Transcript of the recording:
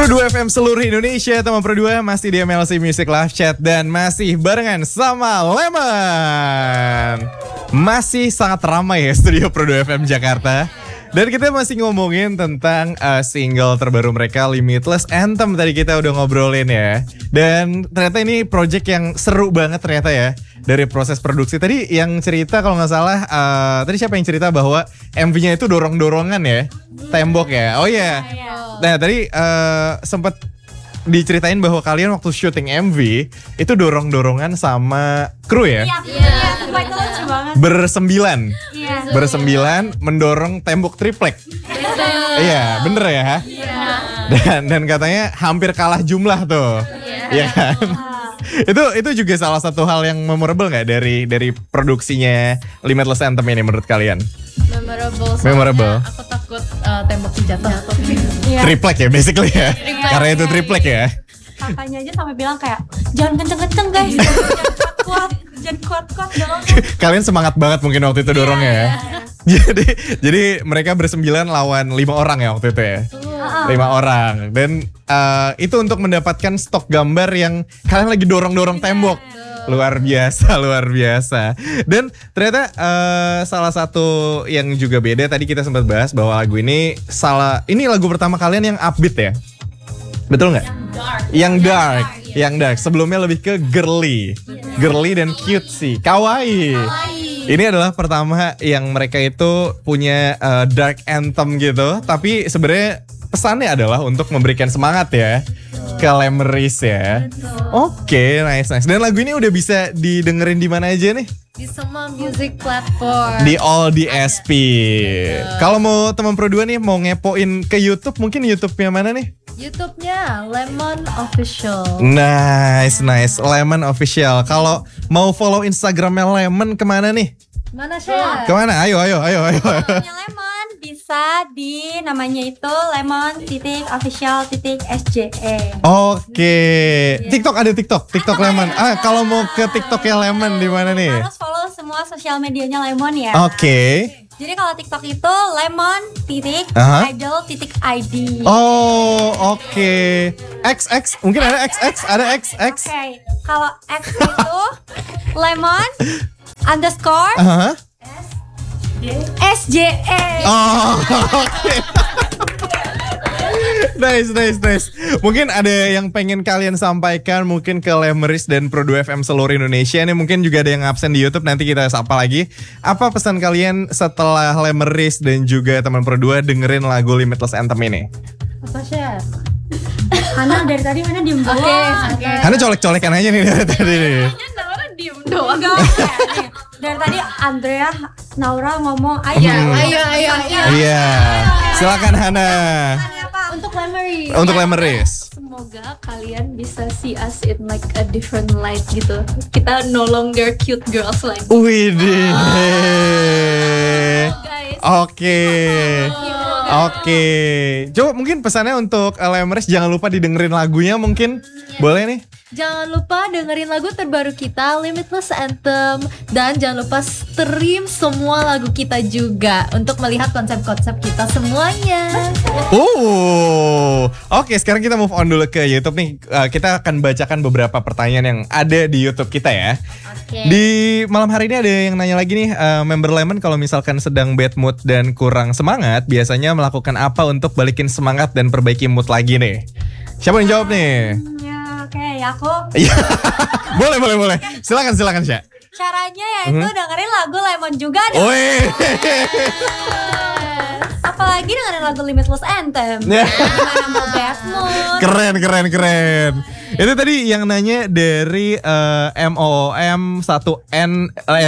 Pro 2 FM seluruh Indonesia, teman Pro 2 masih di MLC Music Live Chat dan masih barengan sama Lemon. Masih sangat ramai ya studio Pro 2 FM Jakarta. Dan kita masih ngomongin tentang single terbaru mereka, Limitless Anthem. Tadi kita udah ngobrolin ya. Dan ternyata ini project yang seru banget ternyata ya. Dari proses produksi. Tadi yang cerita kalau gak salah, tadi siapa yang cerita bahwa MV-nya itu dorong-dorongan ya? Tembok ya? Oh iya. Nah tadi sempat diceritain bahwa kalian waktu syuting MV itu dorong-dorongan sama kru ya? Iya, itu lucu banget. Bersembilan. Iya. Bersembilan mendorong tembok triplek. Iya, bener ya? Iya. Dan katanya hampir kalah jumlah tuh. Iya kan? Itu juga salah satu hal yang memorable nggak dari produksinya Limitless Anthem ini menurut kalian? Memorable. Aku takut temboknya jatuh. Iya. Triplek ya basically ya. Karena itu triplek ya. Kakaknya aja sampai bilang kayak jangan kenceng-kenceng guys, jangan kuat-kuat dong. Kalian semangat banget mungkin waktu itu dorongnya ya. Jadi mereka bersembilan lawan 5 orang ya waktu itu ya. 5 orang. Dan itu untuk mendapatkan stok gambar yang kalian lagi dorong-dorong tembok. Luar biasa. Dan ternyata salah satu yang juga beda tadi kita sempat bahas bahwa lagu ini lagu pertama kalian yang upbeat ya. Betul nggak? Yang dark. Sebelumnya lebih ke girly dan cute sih, kawaii. Ini adalah pertama yang mereka itu punya dark anthem gitu. Tapi sebenarnya pesannya adalah untuk memberikan semangat ya ke Lemeris ya. Oke, nice. Dan lagu ini udah bisa didengerin di mana aja nih? Di semua music platform. Di all DSP. Kalau mau teman Pro 2 nih mau ngepoin ke YouTube, mungkin YouTube-nya mana nih? YouTube-nya Lemon Official. Nice. Lemon Official. Kalau mau follow Instagramnya Lemon kemana nih? Mana sih? Kemana? Ayo. Namanya Lemon bisa di namanya itu lemon.official.sje. Oke. TikTok ada TikTok Lemon. Kalau mau ke TikToknya Lemon di mana nih? Harus follow semua sosial medianya Lemon ya. Oke. Jadi kalau TikTok itu lemon.idol.id. Oh, oke. XX, mungkin ada XX, ada XX. Oke. Kalau X itu lemon underscore SJE. Oh, oke. Nice. Mungkin ada yang pengen kalian sampaikan mungkin ke Lemeris dan Pro 2 FM seluruh Indonesia. Ini mungkin juga ada yang absen di YouTube, nanti kita sapa lagi. Apa pesan kalian setelah Lemeris dan juga teman Pro 2 dengerin lagu Limitless Anthem ini? Apa sih? Hana dari tadi mana diem doang? Oke. Hana colek-colekan aja nih dari tadi nih. Naura diem doang. Nih, dari tadi Andrea, Naura ngomong ayo. Iya. Silakan Hana. Untuk Lemeris. Untuk Lemeris. Semoga kalian bisa see us in like a different light gitu. Kita no longer cute girls lagi. Widih. Guys. Oke. Coba mungkin pesannya untuk Lemeris, jangan lupa didengerin lagunya mungkin. Boleh nih? Jangan lupa dengerin lagu terbaru kita Limitless Anthem. Dan jangan lupa stream semua lagu kita juga untuk melihat konsep-konsep kita semuanya. Oke, sekarang kita move on dulu ke YouTube nih. Kita akan bacakan beberapa pertanyaan yang ada di YouTube kita ya. Oke. Di malam hari ini ada yang nanya lagi nih, member Lemon kalau misalkan sedang bad mood dan kurang semangat, biasanya melakukan apa untuk balikin semangat dan perbaiki mood lagi nih? Siapa yang jawab nih? Oke, aku. Iya. boleh. Silakan Sya. Caranya yaitu dengerin lagu Lemon juga deh. Woi. Apalagi dengerin lagu Limitless Anthem. Gimana mau bad mood? Keren. Itu tadi yang nanya dari MOM1N